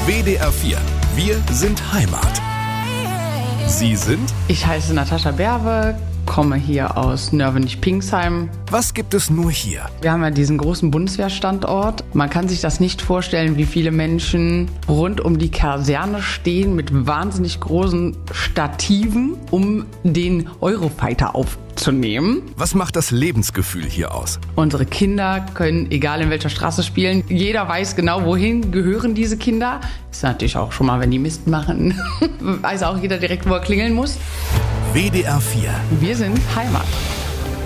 WDR 4. Wir sind Heimat. Sie sind? Ich heiße Natascha Berwe, komme hier aus Nörvenich-Pingsheim. Was gibt es nur hier? Wir haben ja diesen großen Bundeswehrstandort. Man kann sich das nicht vorstellen, wie viele Menschen rund um die Kaserne stehen mit wahnsinnig großen Stativen, um den Eurofighter aufzunehmen. Was macht das Lebensgefühl hier aus? Unsere Kinder können, egal in welcher Straße spielen, jeder weiß genau, wohin gehören diese Kinder. Ist natürlich auch schon mal, wenn die Mist machen, weiß auch jeder direkt, wo er klingeln muss. WDR 4. Wir sind Heimat.